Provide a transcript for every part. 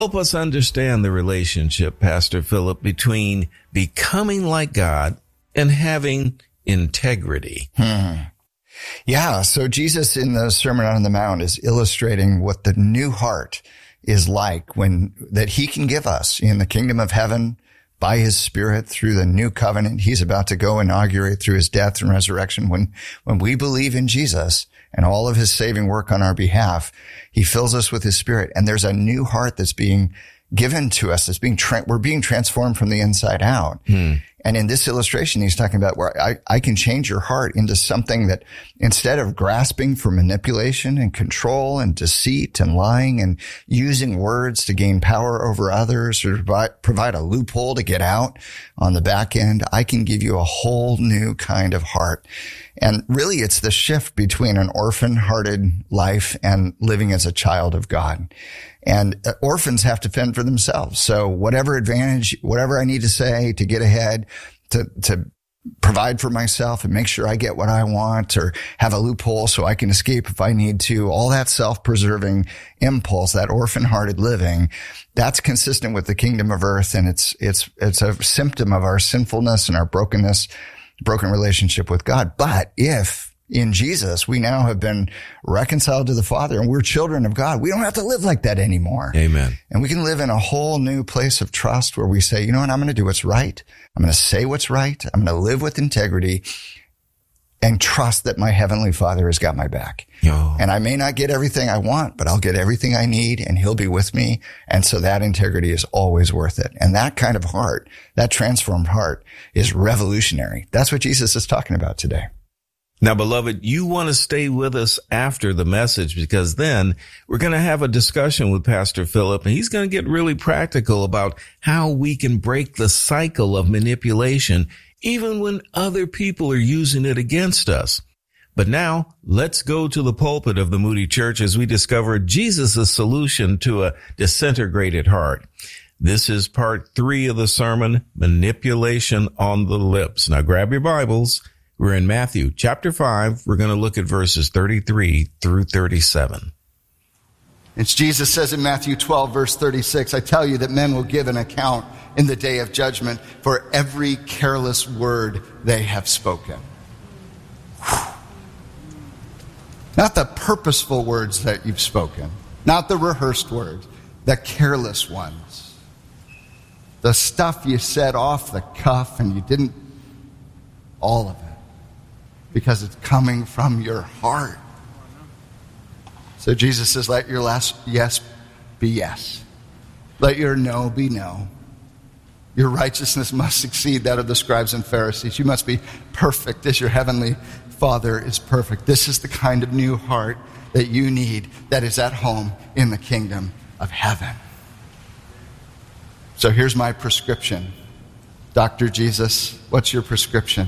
Help us understand the relationship, Pastor Philip, between becoming like God and having integrity. Yeah, so Jesus in the Sermon on the Mount is illustrating what the new heart is like that he can give us in the kingdom of heaven by his Spirit through the new covenant he's about to go inaugurate through his death and resurrection. When we believe in Jesus and all of his saving work on our behalf, he fills us with his Spirit, and there's a new heart that's being given to us. We're being transformed from the inside out. And in this illustration, he's talking about where I can change your heart into something that, instead of grasping for manipulation and control and deceit and lying and using words to gain power over others or provide a loophole to get out on the back end, I can give you a whole new kind of heart. And really, it's the shift between an orphan-hearted life and living as a child of God. And orphans have to fend for themselves. So whatever I need to say to get ahead, to provide for myself and make sure I get what I want, or have a loophole so I can escape if I need to, all that self-preserving impulse, that orphan-hearted living, that's consistent with the kingdom of earth. And it's a symptom of our sinfulness and our broken relationship with God. But if in Jesus, we now have been reconciled to the Father and we're children of God, we don't have to live like that anymore. Amen. And we can live in a whole new place of trust where we say, you know what, I'm going to do what's right. I'm going to say what's right. I'm going to live with integrity and trust that my Heavenly Father has got my back. And I may not get everything I want, but I'll get everything I need and he'll be with me. And so that integrity is always worth it. And that kind of heart, that transformed heart, is revolutionary. That's what Jesus is talking about today. Now, beloved, you want to stay with us after the message, because then we're going to have a discussion with Pastor Philip, and he's going to get really practical about how we can break the cycle of manipulation, even when other people are using it against us. But now let's go to the pulpit of the Moody Church as we discover Jesus' solution to a disintegrated heart. This is part 3 of the sermon, Manipulation on the Lips. Now grab your Bibles. We're in Matthew chapter 5. We're going to look at verses 33 through 37. It's Jesus says in Matthew 12, verse 36, I tell you that men will give an account in the day of judgment for every careless word they have spoken. Not the purposeful words that you've spoken, not the rehearsed words, the careless ones. The stuff you said off the cuff and you didn't, all of it. Because it's coming from your heart. So Jesus says, let your last yes be yes. Let your no be no. Your righteousness must exceed that of the scribes and Pharisees. You must be perfect as your heavenly Father is perfect. This is the kind of new heart that you need, that is at home in the kingdom of heaven. So here's my prescription. Dr. Jesus, what's your prescription?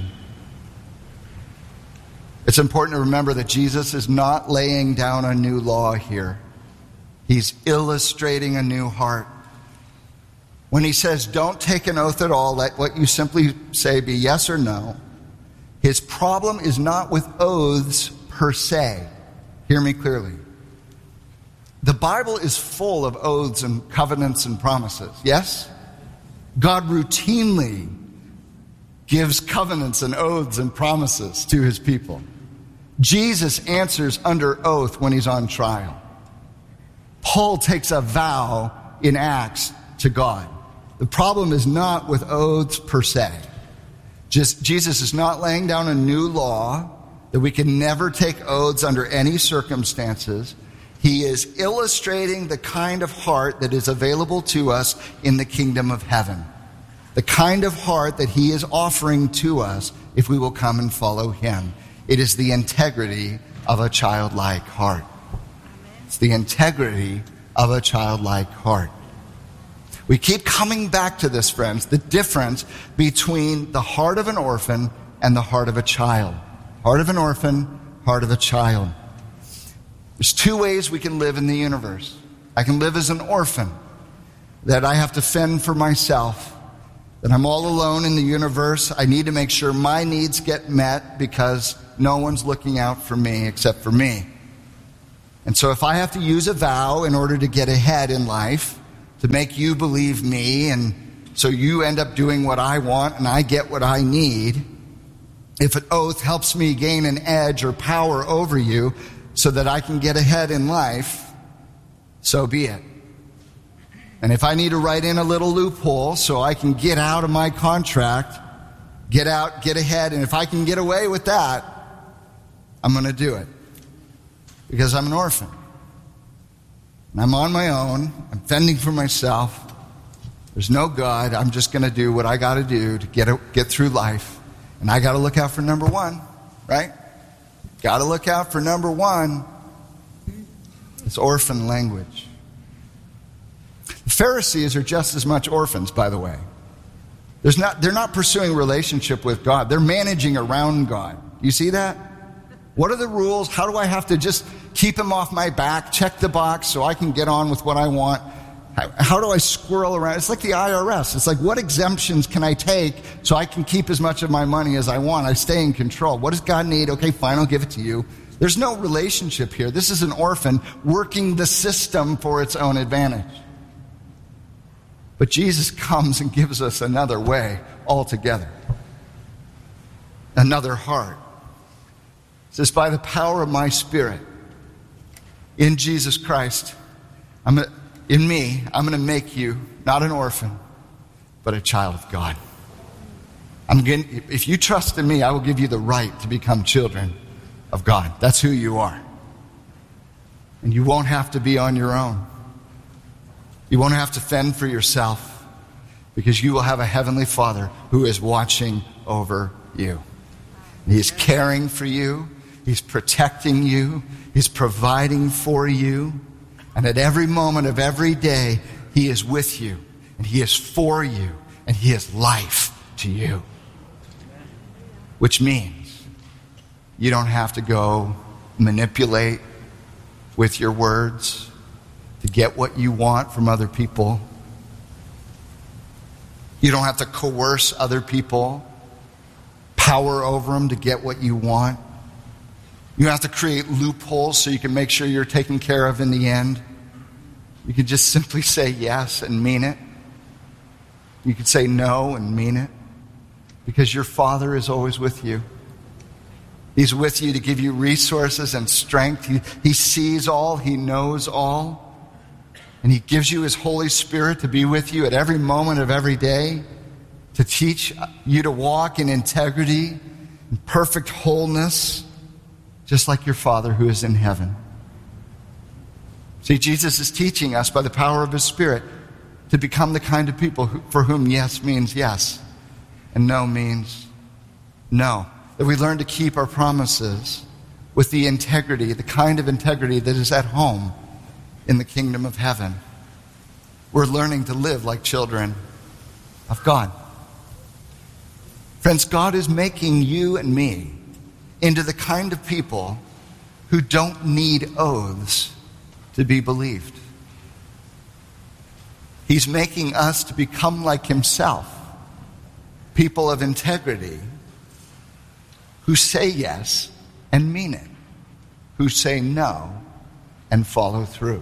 It's important to remember that Jesus is not laying down a new law here. He's illustrating a new heart. When he says, don't take an oath at all, let what you simply say be yes or no, his problem is not with oaths per se. Hear me clearly. The Bible is full of oaths and covenants and promises, yes? God routinely gives covenants and oaths and promises to his people. Jesus answers under oath when he's on trial. Paul takes a vow in Acts to God. The problem is not with oaths per se. Jesus is not laying down a new law that we can never take oaths under any circumstances. He is illustrating the kind of heart that is available to us in the kingdom of heaven. The kind of heart that he is offering to us if we will come and follow him. It is the integrity of a childlike heart. It's the integrity of a childlike heart. We keep coming back to this, friends, the difference between the heart of an orphan and the heart of a child. Heart of an orphan, heart of a child. There's 2 ways we can live in the universe. I can live as an orphan, that I have to fend for myself, that I'm all alone in the universe. I need to make sure my needs get met because no one's looking out for me except for me. And so if I have to use a vow in order to get ahead in life, to make you believe me, and so you end up doing what I want and I get what I need. If an oath helps me gain an edge or power over you so that I can get ahead in life, so be it. And if I need to write in a little loophole so I can get out of my contract, get ahead, and if I can get away with that, I'm going to do it. Because I'm an orphan. And I'm on my own. I'm fending for myself. There's no God. I'm just going to do what I got to do to get through life. And I got to look out for number one, right? Got to look out for number one. It's orphan language. The Pharisees are just as much orphans, by the way. They're not pursuing a relationship with God. They're managing around God. You see that? What are the rules? How do I have to just keep him off my back, check the box so I can get on with what I want? How do I squirrel around? It's like the IRS. It's like, what exemptions can I take so I can keep as much of my money as I want? I stay in control. What does God need? Okay, fine, I'll give it to you. There's no relationship here. This is an orphan working the system for its own advantage. But Jesus comes and gives us another way altogether. Another heart. It says, by the power of my Spirit, in Jesus Christ, I'm going to make you not an orphan, but a child of God. If you trust in me, I will give you the right to become children of God. That's who you are. And you won't have to be on your own. You won't have to fend for yourself, because you will have a heavenly Father who is watching over you. He is caring for you. He's protecting you. He's providing for you. And at every moment of every day, he is with you. And he is for you. And he is life to you. Which means you don't have to go manipulate with your words to get what you want from other people. You don't have to coerce other people, power over them to get what you want. You have to create loopholes so you can make sure you're taken care of in the end. You can just simply say yes and mean it. You can say no and mean it, because your Father is always with you. He's with you to give you resources and strength. He sees all. He knows all. And he gives you his Holy Spirit to be with you at every moment of every day, to teach you to walk in integrity and perfect wholeness, just like your Father who is in heaven. See, Jesus is teaching us by the power of his Spirit to become the kind of people for whom yes means yes and no means no. That we learn to keep our promises with the integrity, the kind of integrity that is at home in the kingdom of heaven. We're learning to live like children of God. Friends, God is making you and me into the kind of people who don't need oaths to be believed. He's making us to become like himself, people of integrity who say yes and mean it, who say no and follow through.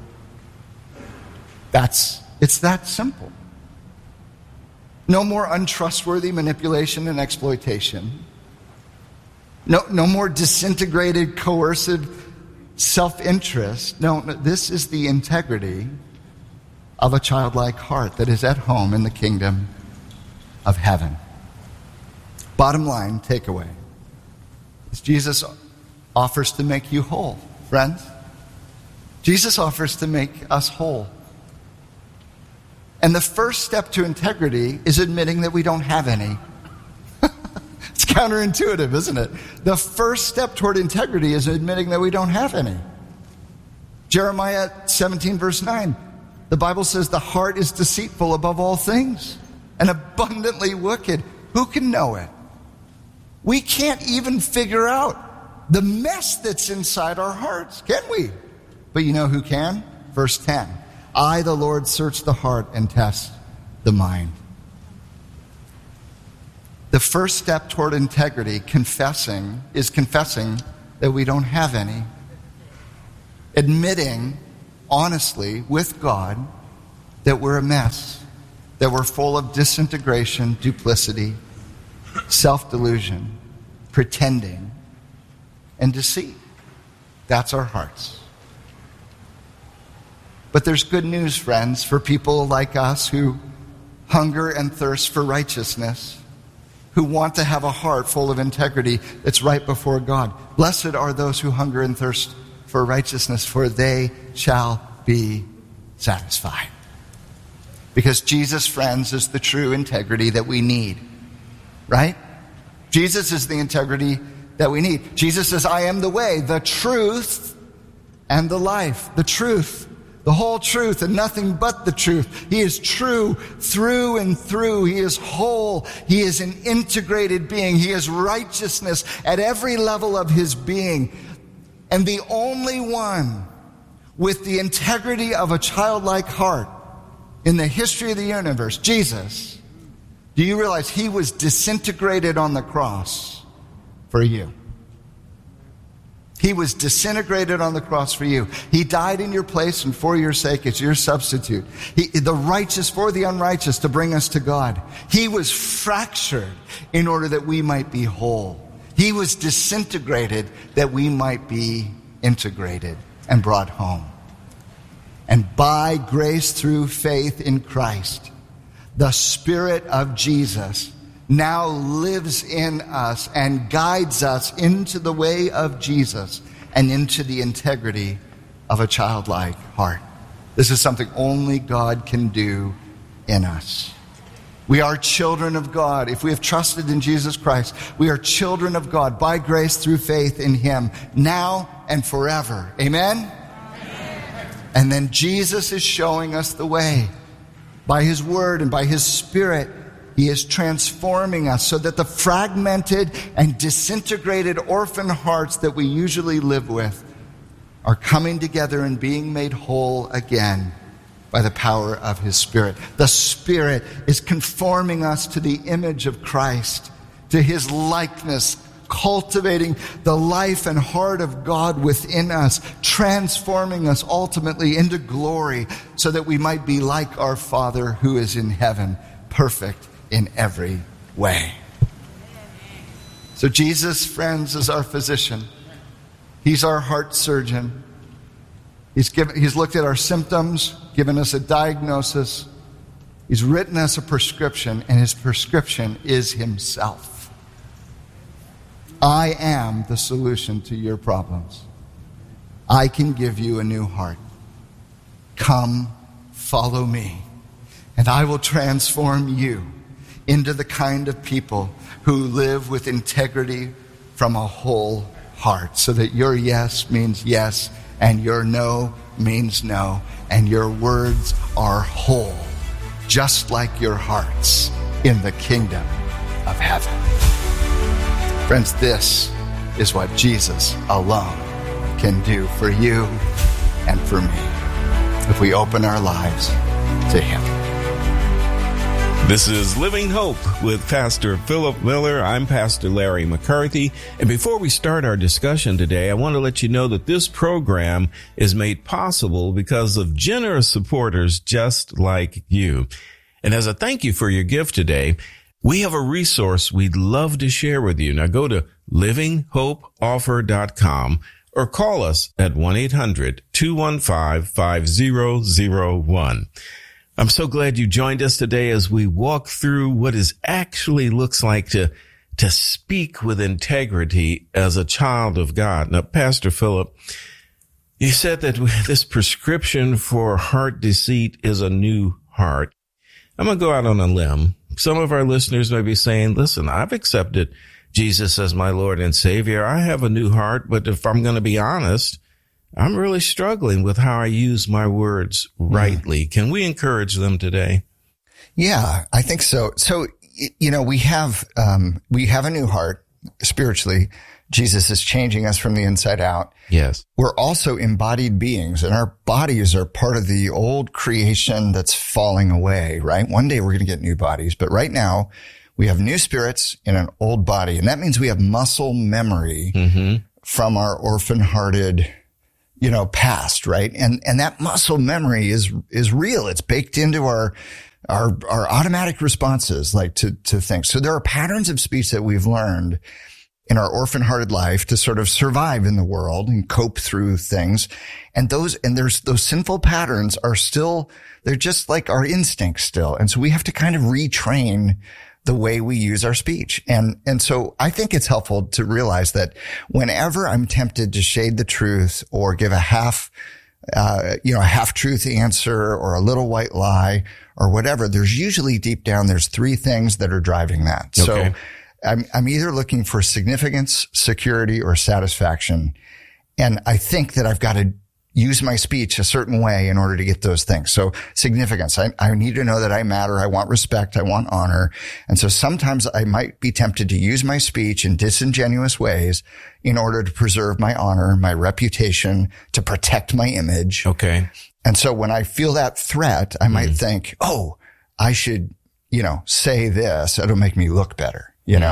It's that simple. No more untrustworthy manipulation and exploitation. No more disintegrated, coercive self-interest. No, this is the integrity of a childlike heart that is at home in the kingdom of heaven. Bottom line takeaway is Jesus offers to make you whole, friends. Jesus offers to make us whole. And the first step to integrity is admitting that we don't have any. It's counterintuitive, isn't it? The first step toward integrity is admitting that we don't have any. Jeremiah 17 verse 9, the Bible says the heart is deceitful above all things and abundantly wicked. Who can know it? We can't even figure out the mess that's inside our hearts, can we? But you know who can? Verse 10. I, the Lord, search the heart and test the mind. The first step toward integrity, is confessing that we don't have any. Admitting honestly with God that we're a mess, that we're full of disintegration, duplicity, self-delusion, pretending, and deceit. That's our hearts. But there's good news, friends, for people like us who hunger and thirst for righteousness, who want to have a heart full of integrity that's right before God. Blessed are those who hunger and thirst for righteousness, for they shall be satisfied. Because Jesus, friends, is the true integrity that we need. Right? Jesus is the integrity that we need. Jesus says, I am the way, the truth, and the life. The truth. The whole truth and nothing but the truth. He is true through and through. He is whole. He is an integrated being. He is righteousness at every level of his being. And the only one with the integrity of a childlike heart in the history of the universe, Jesus. Do you realize he was disintegrated on the cross for you? He was disintegrated on the cross for you. He died in your place and for your sake as your substitute. The righteous for the unrighteous to bring us to God. He was fractured in order that we might be whole. He was disintegrated that we might be integrated and brought home. And by grace through faith in Christ, the Spirit of Jesus now lives in us and guides us into the way of Jesus and into the integrity of a childlike heart. This is something only God can do in us. We are children of God. If we have trusted in Jesus Christ, we are children of God by grace through faith in him, now and forever. Amen? Amen. And then Jesus is showing us the way. By his word and by his Spirit, he is transforming us so that the fragmented and disintegrated orphan hearts that we usually live with are coming together and being made whole again by the power of his Spirit. The Spirit is conforming us to the image of Christ, to his likeness, cultivating the life and heart of God within us, transforming us ultimately into glory so that we might be like our Father who is in heaven, perfect in every way. So Jesus, friends, is our physician. He's our heart surgeon. He's looked at our symptoms, given us a diagnosis. He's written us a prescription, and his prescription is himself. I am the solution to your problems. I can give you a new heart. Come, follow me, and I will transform you into the kind of people who live with integrity from a whole heart, so that your yes means yes, and your no means no, and your words are whole, just like your hearts in the kingdom of heaven. Friends, this is what Jesus alone can do for you and for me if we open our lives to him. This is Living Hope with Pastor Philip Miller. I'm Pastor Larry McCarthy. And before we start our discussion today, I want to let you know that this program is made possible because of generous supporters just like you. And as a thank you for your gift today, we have a resource we'd love to share with you. Now go to livinghopeoffer.com or call us at 1-800-215-5001. I'm so glad you joined us today as we walk through what it actually looks like to speak with integrity as a child of God. Now, Pastor Philip, you said that this prescription for heart deceit is a new heart. I'm going to go out on a limb. Some of our listeners may be saying, listen, I've accepted Jesus as my Lord and Savior. I have a new heart, but if I'm going to be honest, I'm really struggling with how I use my words rightly. Can we encourage them today? Yeah, I think so. So, we have a new heart spiritually. Jesus is changing us from the inside out. Yes. We're also embodied beings, and our bodies are part of the old creation that's falling away, right? One day we're going to get new bodies, but right now we have new spirits in an old body. And that means we have muscle memory from our orphan-hearted past, right? And that muscle memory is real. It's baked into our automatic responses, like to things. So there are patterns of speech that we've learned in our orphan-hearted life to sort of survive in the world and cope through things. And those sinful patterns are still, they're just like our instincts still. And so we have to kind of retrain the way we use our speech. And so I think it's helpful to realize that whenever I'm tempted to shade the truth or give a half truth answer or a little white lie or whatever, there's usually deep down, there's three things that are driving that. Okay. So I'm either looking for significance, security, or satisfaction. And I think that I've got to use my speech a certain way in order to get those things. So significance, I need to know that I matter. I want respect. I want honor. And so sometimes I might be tempted to use my speech in disingenuous ways in order to preserve my honor, my reputation, to protect my image. Okay. And so when I feel that threat, I might think, oh, I should, say this. It'll make me look better.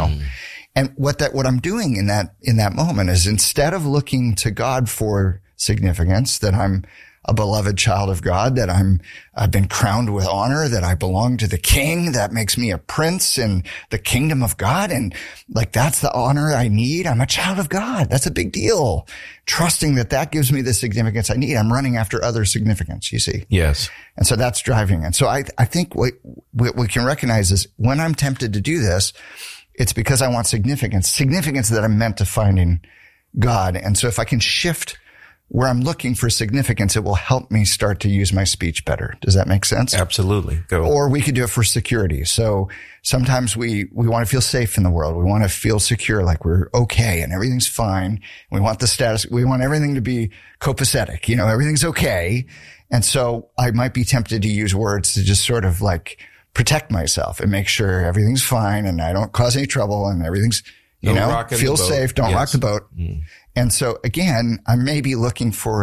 And what I'm doing in that moment is, instead of looking to God for significance, that I'm a beloved child of God, that I've been crowned with honor, that I belong to the King, that makes me a prince in the kingdom of God. And like, that's the honor I need. I'm a child of God. That's a big deal. Trusting that gives me the significance I need. I'm running after other significance, you see. Yes. And so that's driving. And so I think what we can recognize is, when I'm tempted to do this, it's because I want significance that I'm meant to find in God. And so if I can shift where I'm looking for significance, it will help me start to use my speech better. Does that make sense? Absolutely. Go. Or we could do it for security. So sometimes we want to feel safe in the world. We want to feel secure, like we're okay and everything's fine. We want the status. We want everything to be copacetic. Everything's okay. And so I might be tempted to use words to just sort of like protect myself and make sure everything's fine and I don't cause any trouble and everything's, feel safe. Don't rock the boat. Mm. And so again, I may be looking for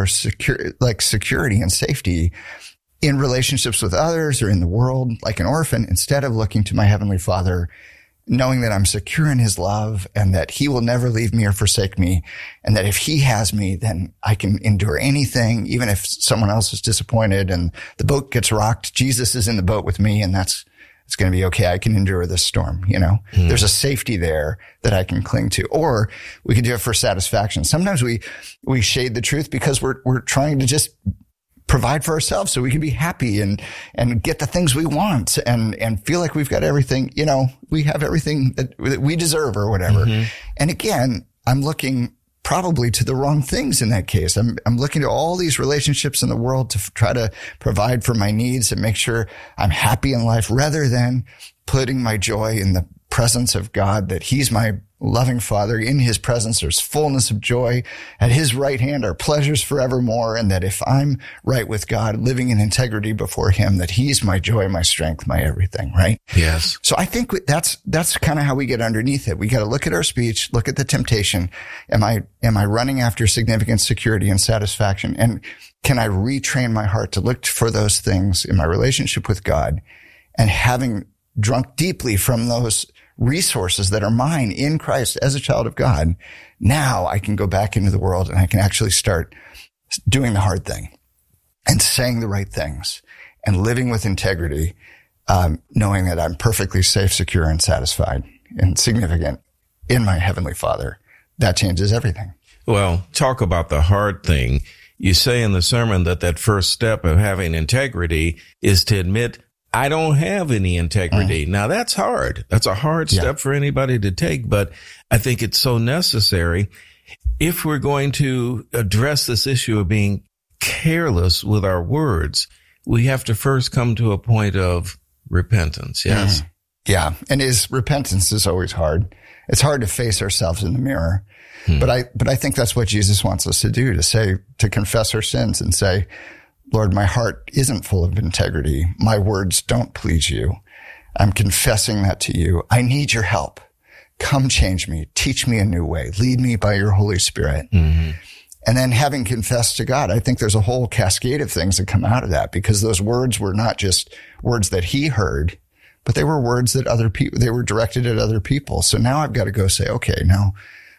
security and safety in relationships with others or in the world, like an orphan, instead of looking to my Heavenly Father, knowing that I'm secure in His love and that He will never leave me or forsake me. And that if He has me, then I can endure anything, even if someone else is disappointed and the boat gets rocked. Jesus is in the boat with me, and it's going to be okay. I can endure this storm. There's a safety there that I can cling to. Or we could do it for satisfaction. Sometimes we shade the truth because we're trying to just provide for ourselves so we can be happy and get the things we want and feel like we've got everything, we have everything that we deserve or whatever. Mm-hmm. And again, I'm looking probably to the wrong things in that case. I'm looking to all these relationships in the world to try to provide for my needs and make sure I'm happy in life, rather than putting my joy in the presence of God, that He's my loving Father. In His presence, there's fullness of joy. At His right hand are pleasures forevermore. And that if I'm right with God, living in integrity before Him, that He's my joy, my strength, my everything, right? Yes. So I think that's kind of how we get underneath it. We got to look at our speech, look at the temptation. Am I running after significance, security, and satisfaction? And can I retrain my heart to look for those things in my relationship with God, and having drunk deeply from those resources that are mine in Christ as a child of God, now I can go back into the world and I can actually start doing the hard thing and saying the right things and living with integrity, knowing that I'm perfectly safe, secure, and satisfied and significant in my Heavenly Father. That changes everything. Well, talk about the hard thing. You say in the sermon that first step of having integrity is to admit, I don't have any integrity. Now that's hard. That's a hard step for anybody to take, but I think it's so necessary if we're going to address this issue of being careless with our words. We have to first come to a point of repentance. Yes. Yeah. And repentance is always hard. It's hard to face ourselves in the mirror. But I think that's what Jesus wants us to do, to confess our sins and say, Lord, my heart isn't full of integrity. My words don't please you. I'm confessing that to you. I need your help. Come change me. Teach me a new way. Lead me by your Holy Spirit. Mm-hmm. And then having confessed to God, I think there's a whole cascade of things that come out of that, because those words were not just words that He heard, but they were words that they were directed at other people. So now I've got to go say, okay, now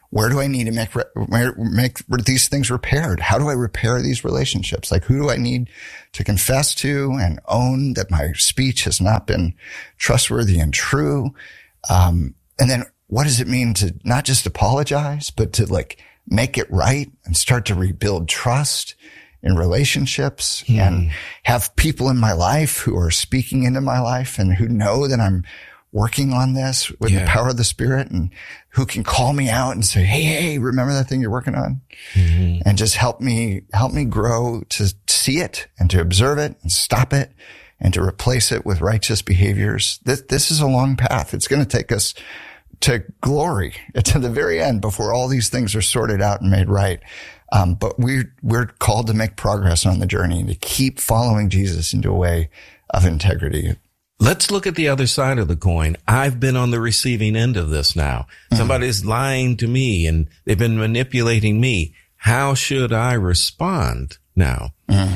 Where do I need to make these things repaired? How do I repair these relationships? Like, who do I need to confess to and own that my speech has not been trustworthy and true? And then what does it mean to not just apologize, but to like make it right and start to rebuild trust in relationships and have people in my life who are speaking into my life and who know that I'm working on this with the power of the Spirit, and who can call me out and say, hey, remember that thing you're working on? And just help me grow to see it and to observe it and stop it and to replace it with righteous behaviors. This is a long path. It's going to take us to glory, to the very end, before all these things are sorted out and made right. But we're called to make progress on the journey and to keep following Jesus into a way of integrity. Let's look at the other side of the coin. I've been on the receiving end of this now. Somebody's lying to me and they've been manipulating me. How should I respond now?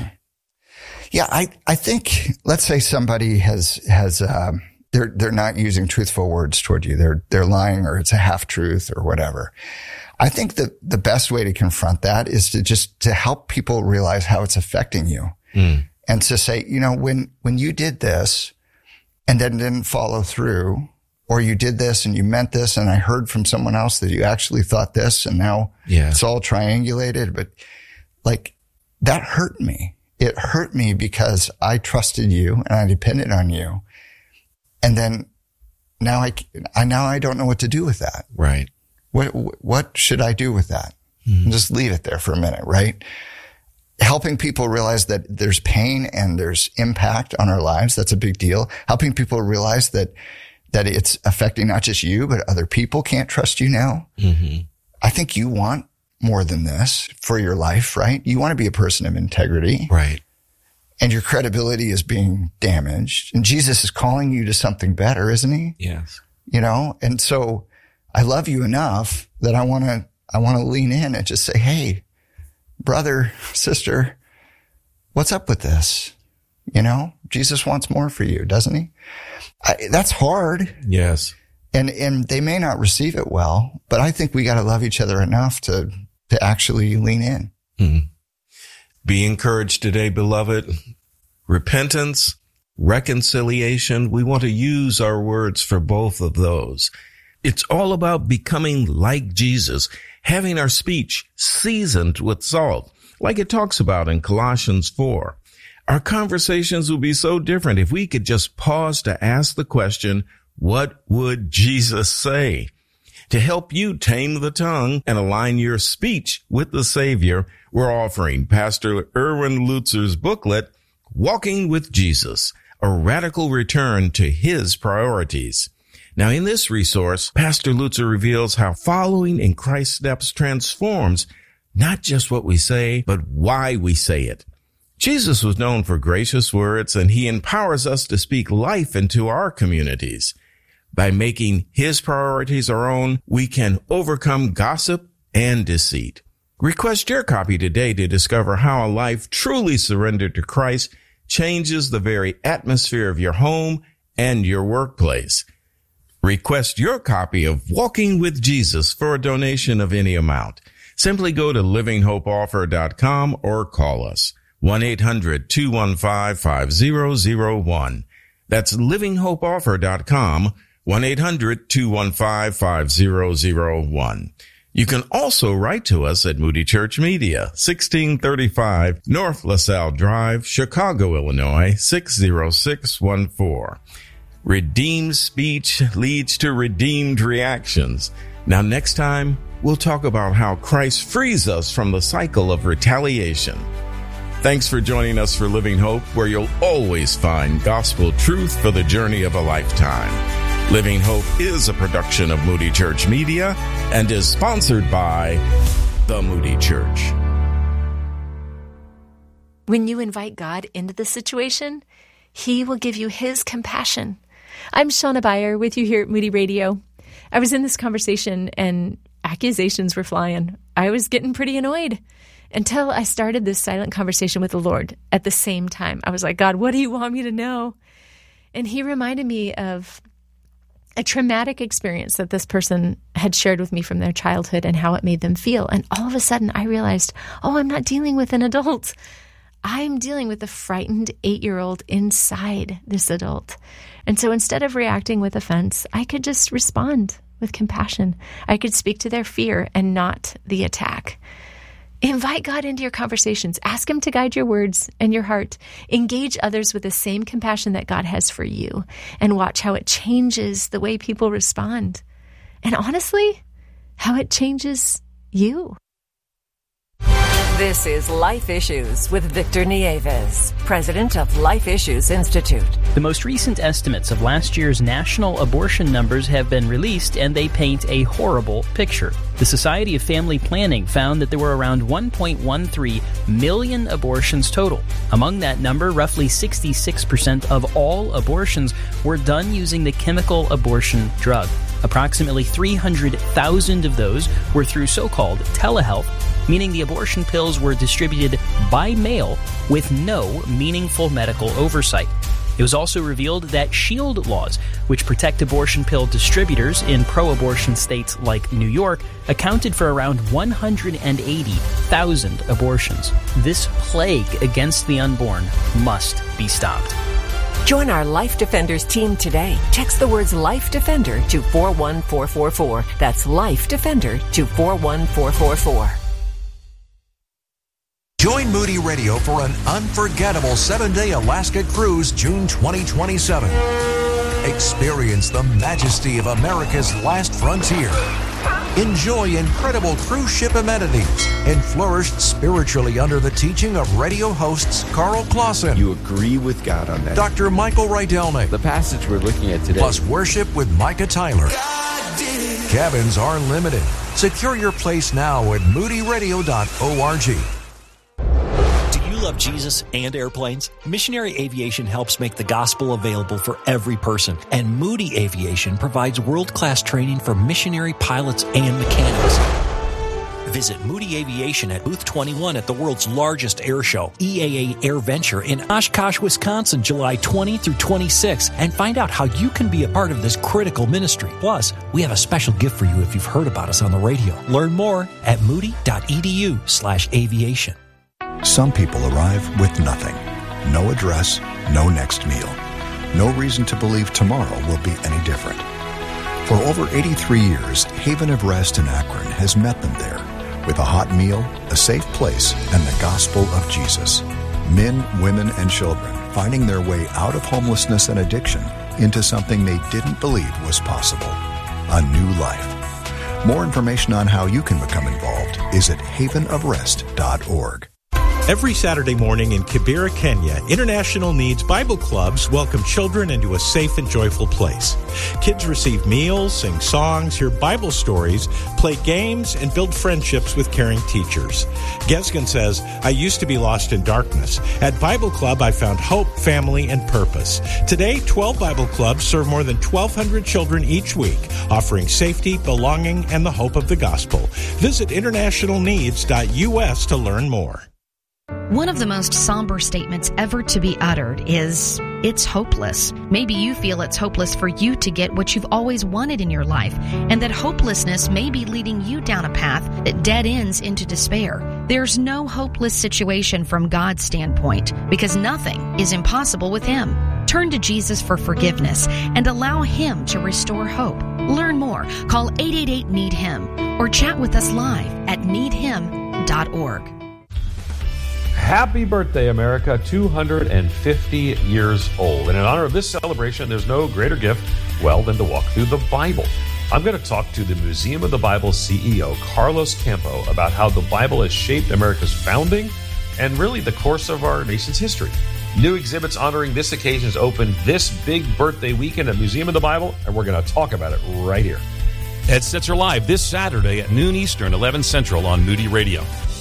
Yeah, I think, let's say somebody has they're not using truthful words toward you. They're lying, or it's a half truth or whatever. I think that the best way to confront that is to help people realize how it's affecting you. And to say, when you did this, and then didn't follow through, or you did this and you meant this, and I heard from someone else that you actually thought this, and now it's all triangulated. But like, that hurt me. It hurt me because I trusted you and I depended on you. And then now I don't know what to do with that. Right. What should I do with that? And just leave it there for a minute, right? Helping people realize that there's pain and there's impact on our lives. That's a big deal. Helping people realize that it's affecting not just you, but other people can't trust you now. I think you want more than this for your life, right? You want to be a person of integrity. Right. And your credibility is being damaged. And Jesus is calling you to something better, isn't he? Yes. And so I love you enough that I want to lean in and just say, hey, brother, sister, what's up with this? Jesus wants more for you, doesn't he? That's hard. Yes. And they may not receive it well, but I think we got to love each other enough to actually lean in. Be encouraged today, beloved. Repentance, reconciliation. We want to use our words for both of those. It's all about becoming like Jesus, having our speech seasoned with salt, like it talks about in Colossians 4. Our conversations will be so different if we could just pause to ask the question, what would Jesus say? To help you tame the tongue and align your speech with the Savior, we're offering Pastor Erwin Lutzer's booklet, Walking with Jesus, a radical return to his priorities. Now, in this resource, Pastor Lutzer reveals how following in Christ's steps transforms not just what we say, but why we say it. Jesus was known for gracious words, and he empowers us to speak life into our communities. By making his priorities our own, we can overcome gossip and deceit. Request your copy today to discover how a life truly surrendered to Christ changes the very atmosphere of your home and your workplace. Request your copy of Walking with Jesus for a donation of any amount. Simply go to livinghopeoffer.com or call us 1-800-215-5001. That's livinghopeoffer.com, 1-800-215-5001. You can also write to us at Moody Church Media, 1635 North LaSalle Drive, Chicago, Illinois, 60614. Redeemed speech leads to redeemed reactions. Now, next time, we'll talk about how Christ frees us from the cycle of retaliation. Thanks for joining us for Living Hope, where you'll always find gospel truth for the journey of a lifetime. Living Hope is a production of Moody Church Media and is sponsored by the Moody Church. When you invite God into the situation, he will give you his compassion. I'm Shauna Beyer with you here at Moody Radio. I was in this conversation and accusations were flying. I was getting pretty annoyed until I started this silent conversation with the Lord at the same time. I was like, God, what do you want me to know? And he reminded me of a traumatic experience that this person had shared with me from their childhood and how it made them feel. And all of a sudden I realized, I'm not dealing with an adult. I'm dealing with a frightened 8-year-old inside this adult. And so instead of reacting with offense, I could just respond with compassion. I could speak to their fear and not the attack. Invite God into your conversations. Ask Him to guide your words and your heart. Engage others with the same compassion that God has for you, and watch how it changes the way people respond. And honestly, how it changes you. This is Life Issues with Victor Nieves, president of Life Issues Institute. The most recent estimates of last year's national abortion numbers have been released, and they paint a horrible picture. The Society of Family Planning found that there were around 1.13 million abortions total. Among that number, roughly 66% of all abortions were done using the chemical abortion drug. Approximately 300,000 of those were through so-called telehealth, meaning the abortion pills were distributed by mail with no meaningful medical oversight. It was also revealed that shield laws, which protect abortion pill distributors in pro-abortion states like New York, accounted for around 180,000 abortions. This plague against the unborn must be stopped. Join our Life Defenders team today. Text the words Life Defender to 41444. That's Life Defender to 41444. Join Moody Radio for an unforgettable 7-day Alaska cruise, June 2027. Experience the majesty of America's last frontier. Enjoy incredible cruise ship amenities and flourish spiritually under the teaching of radio hosts Carl Clausen. You agree with God on that. Dr. Michael Rydelnik. The passage we're looking at today. Plus worship with Micah Tyler. Cabins are limited. Secure your place now at moodyradio.org. Love Jesus and airplanes? Missionary Aviation helps make the gospel available for every person, and Moody Aviation provides world-class training for missionary pilots and mechanics. Visit Moody Aviation at Booth 21 at the world's largest air show, EAA AirVenture in Oshkosh, Wisconsin, July 20 through 26, and find out how you can be a part of this critical ministry. Plus, we have a special gift for you if you've heard about us on the radio. Learn more at moody.edu/aviation. Some people arrive with nothing. No address, no next meal. No reason to believe tomorrow will be any different. For over 83 years, Haven of Rest in Akron has met them there with a hot meal, a safe place, and the gospel of Jesus. Men, women, and children finding their way out of homelessness and addiction into something they didn't believe was possible. A new life. More information on how you can become involved is at havenofrest.org. Every Saturday morning in Kibera, Kenya, International Needs Bible Clubs welcome children into a safe and joyful place. Kids receive meals, sing songs, hear Bible stories, play games, and build friendships with caring teachers. Gesgen says, I used to be lost in darkness. At Bible Club, I found hope, family, and purpose. Today, 12 Bible Clubs serve more than 1,200 children each week, offering safety, belonging, and the hope of the gospel. Visit internationalneeds.us to learn more. One of the most somber statements ever to be uttered is, it's hopeless. Maybe you feel it's hopeless for you to get what you've always wanted in your life, and that hopelessness may be leading you down a path that dead ends into despair. There's no hopeless situation from God's standpoint, because nothing is impossible with Him. Turn to Jesus for forgiveness and allow Him to restore hope. Learn more. Call 888-NEED-HIM or chat with us live at needhim.org. Happy birthday, America, 250 years old. And in honor of this celebration, there's no greater gift, than to walk through the Bible. I'm going to talk to the Museum of the Bible CEO, Carlos Campo, about how the Bible has shaped America's founding and really the course of our nation's history. New exhibits honoring this occasion is open this big birthday weekend at Museum of the Bible, and we're going to talk about it right here. Ed Stetzer Live this Saturday at noon Eastern, 11 Central on Moody Radio.